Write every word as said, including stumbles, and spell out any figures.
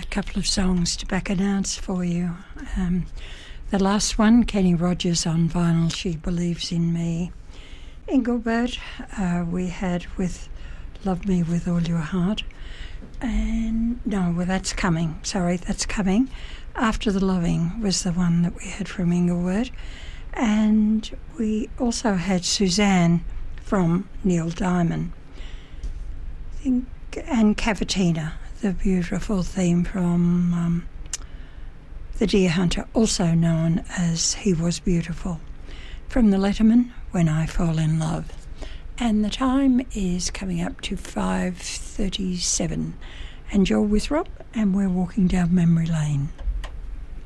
couple of songs to back and dance for you. Um, the last one, Kenny Rogers on vinyl, She Believes in Me. Engelbert, uh, we had with Love Me With All Your Heart. And no, well, that's coming. Sorry, that's coming. After the Loving was the one that we had from Engelbert. And we also had Suzanne from Neil Diamond. I think, and Cavatina, the beautiful theme from um, The Deer Hunter, also known as He Was Beautiful. From the Letterman, When I Fall in Love. And the time is coming up to five thirty-seven. And you're with Rob, and we're walking down memory lane.